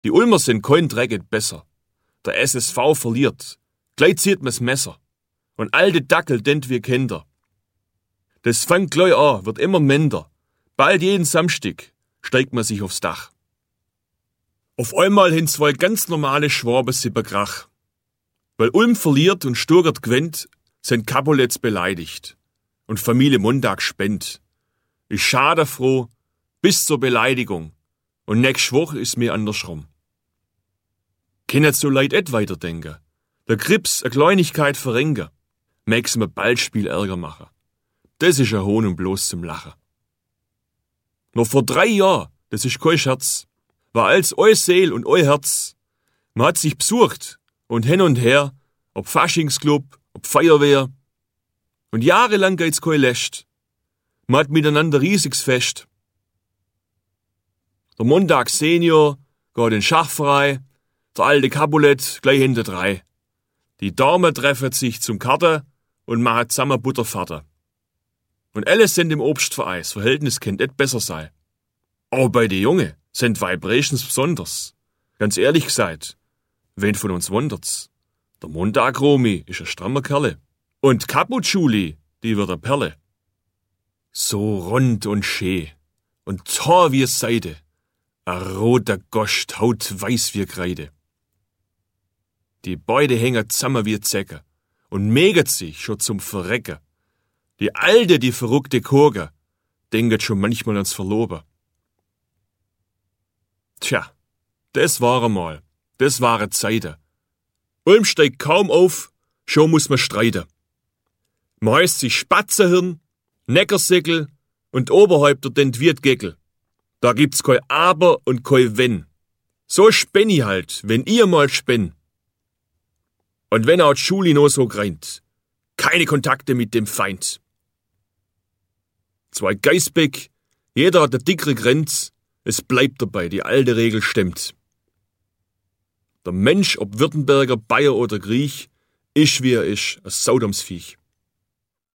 Die Ulmer sind kein Drecket besser. Der SSV verliert. Gleich zieht mir's Messer. Und alte Dackel dent wir Kinder. Das fängt gleich an, wird immer minder. Bald jeden Samstag steigt man sich aufs Dach. Auf einmal hin zwei ganz normale Schwaben Sipperkrach. Weil Ulm verliert und Sturgert gewinnt, sind Capulets beleidigt. Und Familie Montag spennt. Ich schade froh, bis zur Beleidigung. Und nächste Woche ist mir andersrum. Kennt so leid et weiterdenken. Der Krips a Kleinigkeit verrenken. Mäg's mir bald Spiel Ärger machen. Das ist ein Hohn und bloß zum Lachen. Noch vor 3 Jahren, das ist kein Scherz, war als eu Seel und eu Herz. Man hat sich besucht und hin und her, ob Faschingsclub, ob Feuerwehr. Und jahrelang geht's kein Läscht. Man hat miteinander riesiges Fest. Der Montag Senior geht in den Schachverein, der alte Capulet gleich hinter 3. Die Damen treffen sich zum Karten und machen zusammen Butterfahrten. Und alle sind im Obstverein, das Verhältnis könnte nicht besser sein. Aber bei den Jungen sind Vibrations besonders. Ganz ehrlich gesagt, wen von uns wundert's? Der Montag Romi ist ein strammer Kerle. Und Caput Schuli, die wird eine Perle. So rund und schön und tor wie Seide. A roter Goscht, Haut weiß wie Kreide. Die beide hängen zusammen wie Zecke und mäget sich schon zum Verrecken. Die Alte, die verrückte Kurge, denkt schon manchmal ans Verloben. Tja, das war einmal, das waren Zeiten. Ulm steigt kaum auf, schon muss man streiten. Man heißt sich Spatzehirn, Neckersickel und Oberhäupter den Wirtgeckel. Da gibt's kein Aber und kein Wenn. So spenn ich halt, wenn ihr mal spenn. Und wenn auch die Schuli noch so greint. Keine Kontakte mit dem Feind. 2 Geißbeck, jeder hat eine dickere Grenz. Es bleibt dabei, die alte Regel stimmt. Der Mensch, ob Württemberger, Bayer oder Griech, ist wie er ist, ein Saudomsviech.